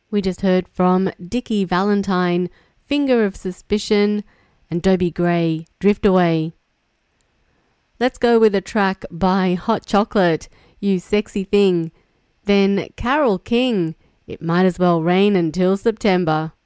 We just heard from Dickie Valentine, Finger of Suspicion, and Dobie Gray, Drift Away. Let's go with a track by Hot Chocolate, You Sexy Thing. Then Carole King, It Might As Well Rain Until September.